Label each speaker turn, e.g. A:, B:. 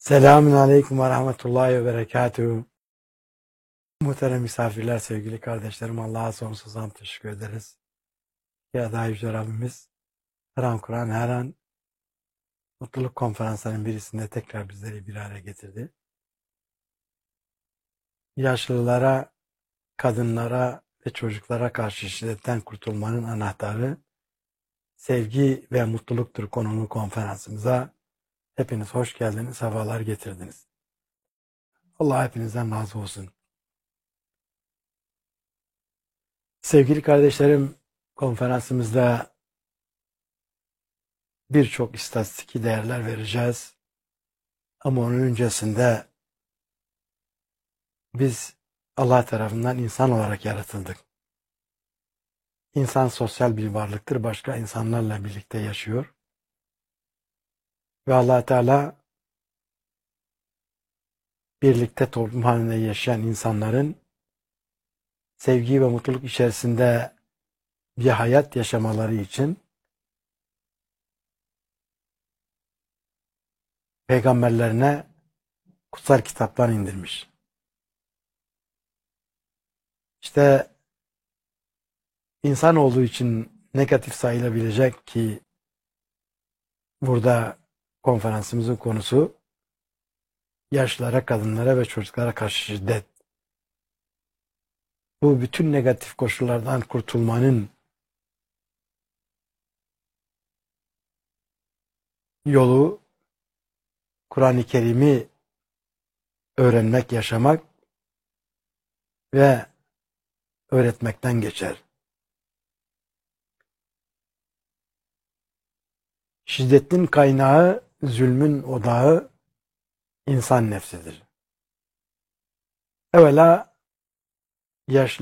A: Selamun Aleyküm ve Rahmetullahi ve Berekatuhu. Muhterem misafirler, sevgili kardeşlerim, Allah'a sonsuz hamd teşekkür ederiz. Ya da Yüce Rabbimiz her an Kur'an, her an mutluluk konferanslarının birisinde tekrar bizleri bir araya getirdi. Yaşlılara, kadınlara ve çocuklara karşı şiddetten kurtulmanın anahtarı sevgi ve mutluluktur konulu konferansımıza hepiniz hoş geldiniz, sefalar getirdiniz. Allah hepinizden razı olsun. Sevgili kardeşlerim, konferansımızda birçok istatistiki değerler vereceğiz. Ama onun öncesinde biz Allah tarafından insan olarak yaratıldık. İnsan sosyal bir varlıktır. Başka insanlarla birlikte yaşıyor. Ve Allah Teala birlikte toplum halinde yaşayan insanların sevgi ve mutluluk içerisinde bir hayat yaşamaları için peygamberlerine kutsal kitaplar indirmiş. İşte insan olduğu için negatif sayılabilecek ki burada konferansımızın konusu yaşlılara, kadınlara ve çocuklara karşı şiddet. Bu bütün negatif koşullardan kurtulmanın yolu Kur'an-ı Kerim'i öğrenmek, yaşamak ve öğretmekten geçer. Şiddetin kaynağı, zulmün odağı insan nefsidir. Evvela yaşlı